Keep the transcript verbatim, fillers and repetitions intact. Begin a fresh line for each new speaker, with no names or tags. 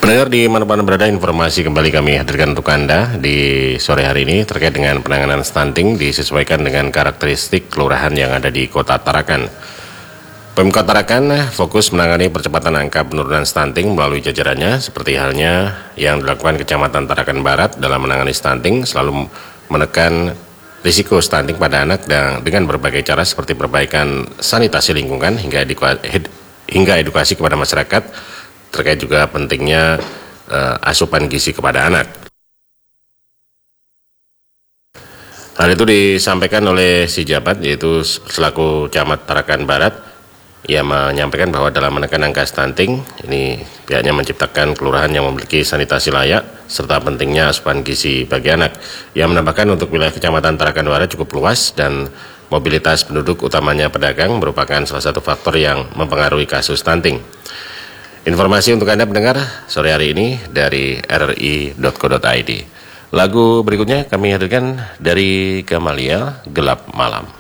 Pendengar di mana-mana berada, informasi kembali kami hadirkan untuk Anda di sore hari ini terkait dengan penanganan stunting disesuaikan dengan karakteristik kelurahan yang ada di Kota Tarakan. Pemkot Tarakan fokus menangani percepatan angka penurunan stunting melalui jajarannya, seperti halnya yang dilakukan Kecamatan Tarakan Barat dalam menangani stunting, selalu menekan risiko stunting pada anak dan dengan berbagai cara seperti perbaikan sanitasi lingkungan hingga edukasi, hingga edukasi kepada masyarakat terkait juga pentingnya uh, asupan gizi kepada anak. Hal itu disampaikan oleh si jabat, yaitu selaku Camat Tarakan Barat. Ia menyampaikan bahwa dalam menekan angka stunting ini pihaknya menciptakan kelurahan yang memiliki sanitasi layak serta pentingnya asupan gizi bagi anak. Ia menambahkan untuk wilayah Kecamatan Tarakan Barat cukup luas dan mobilitas penduduk utamanya pedagang merupakan salah satu faktor yang mempengaruhi kasus stunting. Informasi untuk Anda pendengar sore hari ini dari r r i titik co titik i d. Lagu berikutnya kami hadirkan dari Gamaliel, Gelap Malam.